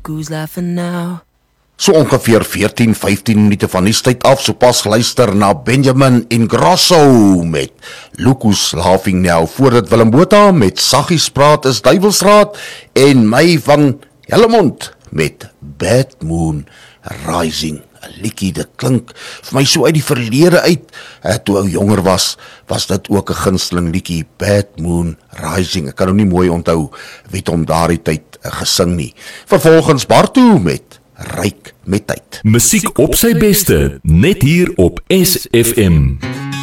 who's laughing now. So ongeveer 14-15 minute van die tyd af, so pas luister na Benjamin Ingrosso met Look Who's Laughing Now, voordat Willem Botha met Saggies Praat is Duivelsraad en my van Hellemond met Bad Moon Rising. 'n Liedjie, dit klink vir my so uit die verlede uit. Toe ou jonger was dit ook 'n gunsteling liedjie, Bad Moon Rising. Ek kan hom nie mooi onthou wie hom daardie tyd gesing nie. Vervolgens Bartu met Ryk met tyd. Musiek op sy beste, net hier op SFM.